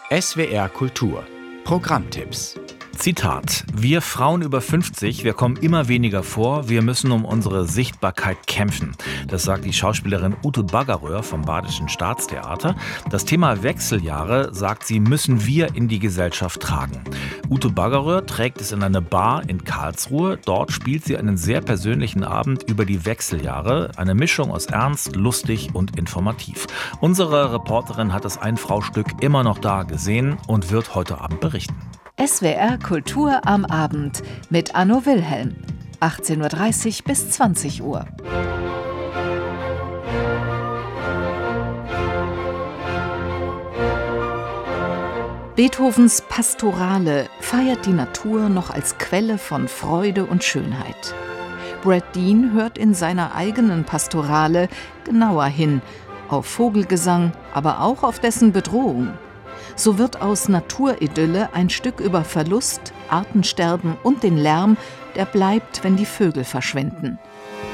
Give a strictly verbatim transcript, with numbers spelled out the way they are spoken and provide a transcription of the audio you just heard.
S W R Kultur Programmtipps. Zitat: Wir Frauen über fünfzig, wir kommen immer weniger vor, wir müssen um unsere Sichtbarkeit kämpfen. Das sagt die Schauspielerin Ute Baggeröhr vom Badischen Staatstheater. Das Thema Wechseljahre, sagt sie, müssen wir in die Gesellschaft tragen. Ute Baggeröhr trägt es in eine Bar in Karlsruhe. Dort spielt sie einen sehr persönlichen Abend über die Wechseljahre. Eine Mischung aus ernst, lustig und informativ. Unsere Reporterin hat das Ein-Frau-Stück immer noch da gesehen und wird heute Abend berichten. S W R Kultur am Abend mit Anno Wilhelm. achtzehn Uhr dreißig bis zwanzig Uhr. Beethovens Pastorale feiert die Natur noch als Quelle von Freude und Schönheit. Brad Dean hört in seiner eigenen Pastorale genauer hin, auf Vogelgesang, aber auch auf dessen Bedrohung. So wird aus Naturidylle ein Stück über Verlust, Artensterben und den Lärm, der bleibt, wenn die Vögel verschwinden.